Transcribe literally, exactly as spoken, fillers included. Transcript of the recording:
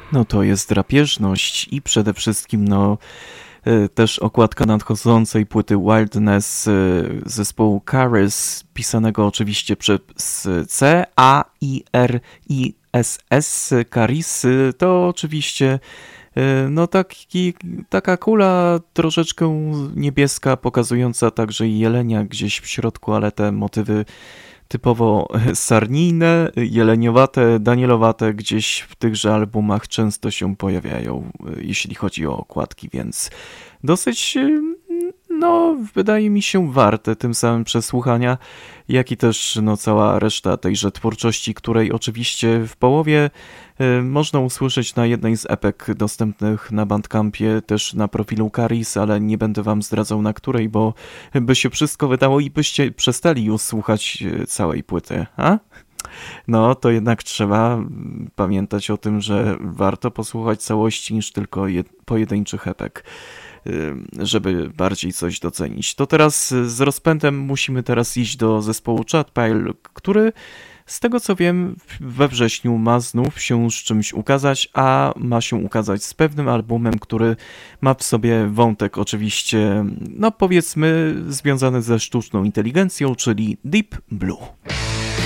No to jest drapieżność i przede wszystkim no y, też okładka nadchodzącej płyty Wildness y, zespołu Caris, pisanego oczywiście przez C A I R I S S, Caris, y, to oczywiście y, no taki, taka kula troszeczkę niebieska, pokazująca także i jelenia gdzieś w środku, ale te motywy typowo sarnijne, jeleniowate, danielowate gdzieś w tychże albumach często się pojawiają, jeśli chodzi o okładki, więc dosyć, no, wydaje mi się warte tym samym przesłuchania, jak i też no, cała reszta tejże twórczości, której oczywiście w połowie y, można usłyszeć na jednej z epek dostępnych na Bandcampie, też na profilu Caris, ale nie będę wam zdradzał na której, bo by się wszystko wydało i byście przestali już słuchać y, całej płyty, a? No, to jednak trzeba pamiętać o tym, że warto posłuchać całości niż tylko jed- pojedynczych epek, żeby bardziej coś docenić. To teraz z rozpędem musimy teraz iść do zespołu Chatpile, który z tego co wiem we wrześniu ma znów się z czymś ukazać, a ma się ukazać z pewnym albumem, który ma w sobie wątek oczywiście, no powiedzmy, związany ze sztuczną inteligencją, czyli Deep Blue.